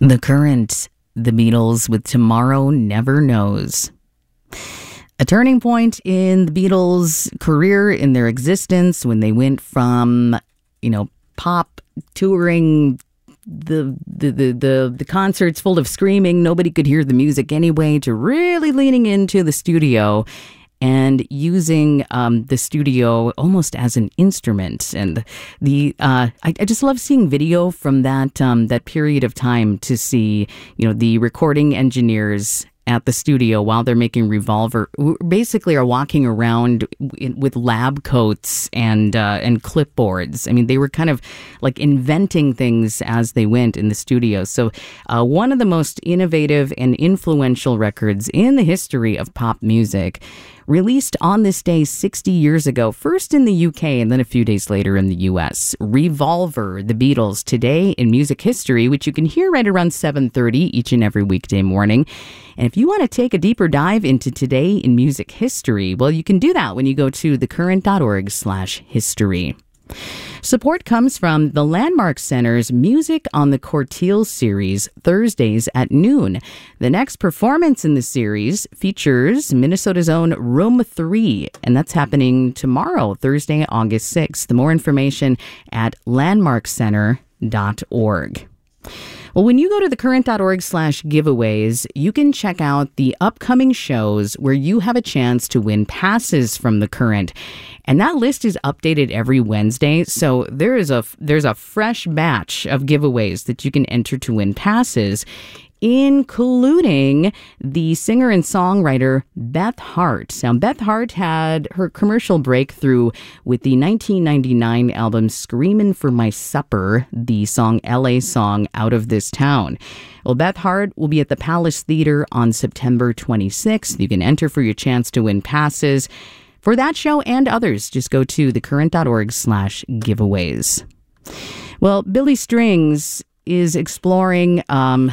The Current, the Beatles with Tomorrow Never Knows. A turning point in the Beatles' career, in their existence, when they went from, pop touring, the concerts full of screaming, nobody could hear the music anyway, to really leaning into the studio and using the studio almost as an instrument. And I just love seeing video from that period of time, to see, the recording engineers at the studio while they're making Revolver, who basically are walking around with lab coats and clipboards. I mean, they were kind of like inventing things as they went in the studio. So one of the most innovative and influential records in the history of pop music, released on this day 60 years ago, first in the UK and then a few days later in the US. Revolver, the Beatles, today in music history, which you can hear right around 7:30 each and every weekday morning. And if you want to take a deeper dive into today in music history, well, you can do that when you go to thecurrent.org/history. Support comes from the Landmark Center's Music on the Cortile series, Thursdays at noon. The next performance in the series features Minnesota's own Room 3, and that's happening tomorrow, Thursday, August 6th. More information at landmarkcenter.org. Well, when you go to thecurrent.org/giveaways, you can check out the upcoming shows where you have a chance to win passes from The Current. And that list is updated every Wednesday, so there's a fresh batch of giveaways that you can enter to win passes, including the singer and songwriter Beth Hart. Now, Beth Hart had her commercial breakthrough with the 1999 album Screamin' for My Supper, the song LA Song Out of This Town. Well, Beth Hart will be at the Palace Theater on September 26th. You can enter for your chance to win passes for that show and others. Just go to thecurrent.org/giveaways. Well, Billy Strings is exploring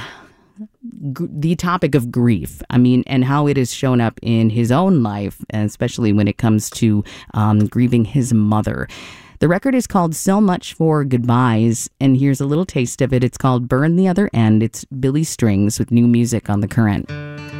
the topic of grief, and how it has shown up in his own life, especially when it comes to grieving his mother. The record is called So Much for Goodbyes, and here's a little taste of it. It's called Burn the Other End. It's Billy Strings with new music on The Current.